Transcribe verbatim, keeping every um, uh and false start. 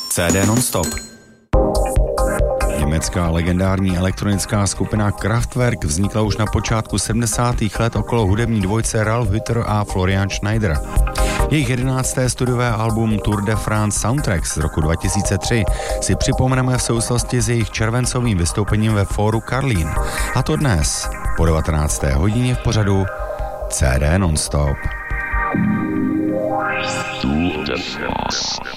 C D non-stop. Německá legendární elektronická skupina Kraftwerk vznikla už na počátku sedmdesátých let okolo hudební dvojce Ralf Hütter a Florian Schneider. Jejich jedenácté studiové album Tour de France Soundtracks z roku dva tisíce tři si připomeneme v souvislosti s jejich červencovým vystoupením ve fóru Karlín. A to dnes, po devatenácté hodině v pořadu C D non-stop. Tour de France.